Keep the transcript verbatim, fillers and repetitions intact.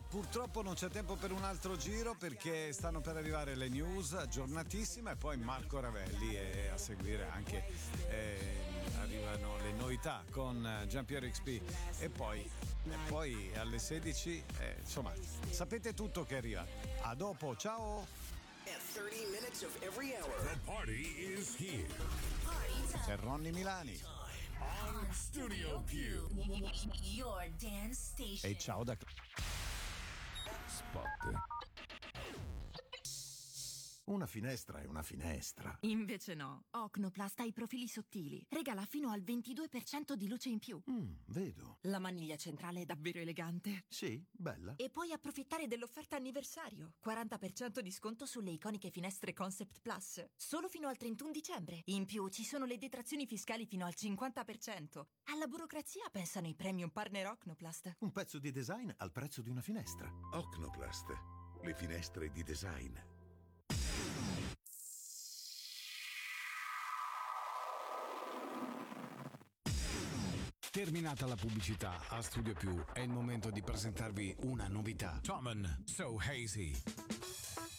purtroppo non c'è tempo per un altro giro perché stanno per arrivare le news aggiornatissime e poi Marco Ravelli e a seguire anche eh, arrivano le novità con Giampiero X P e poi, e poi alle sedici eh, insomma sapete tutto che arriva. A dopo, ciao. At thirty minutes of every hour. The party is here. C'è Ronny Milani. On Studio Q. Your dance station. E ciao da Spot. Una finestra è una finestra. Invece no, Ocnoplast ha i profili sottili. Regala fino al ventidue per cento di luce in più. Mm, vedo. La maniglia centrale è davvero elegante. Sì, bella. E puoi approfittare dell'offerta anniversario. quaranta per cento di sconto sulle iconiche finestre Concept Plus. Solo fino al trentuno dicembre. In più ci sono le detrazioni fiscali fino al cinquanta per cento. Alla burocrazia pensano i premium partner Ocnoplast. Un pezzo di design al prezzo di una finestra. Ocnoplast. Le finestre di design. Terminata la pubblicità, a Studio Più è il momento di presentarvi una novità. Tommen So Hazy.